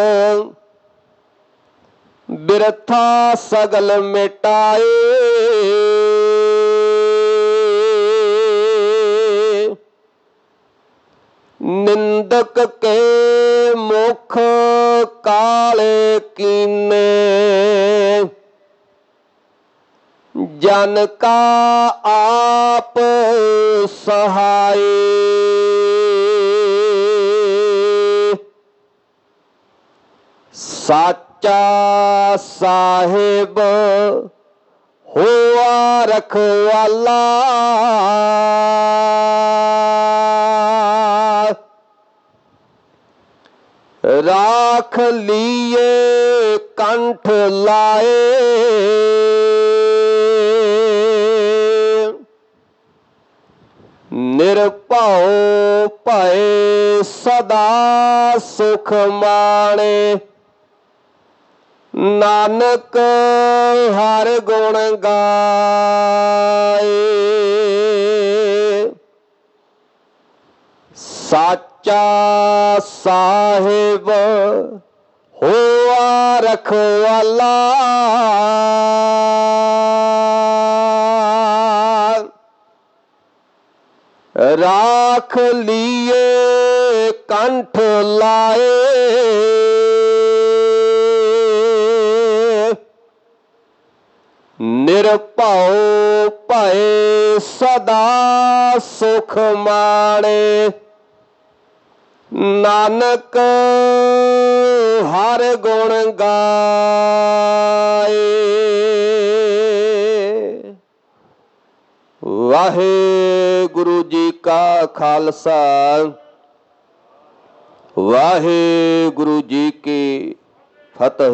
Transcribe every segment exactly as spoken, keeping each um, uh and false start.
बिरथा सगल मिटाए। निंदक के मुख काले कीने, जन का आप सहाय। साचा साहिब होआ रखवाला, राख लिए कंठ लाए। निरभउ भय सदा सुख माणे, नानक हर गुण गाए। साचा साहिब होआ रखवाला, राख लिए कंठ लाए। निरभउ भय सदा सुख माणे, नानक हर गुण गाए। वाहेगुरु जी का खालसा, वाहेगुरु जी की फतेह।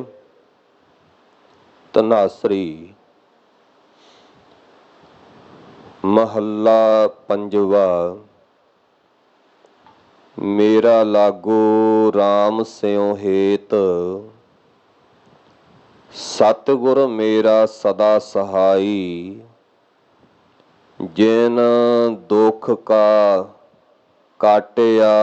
तनासरी। महला पंजवा। मेरा लागो राम स्यों हेत, सतगुर मेरा सदा सहाई। जिन दुख का काटिया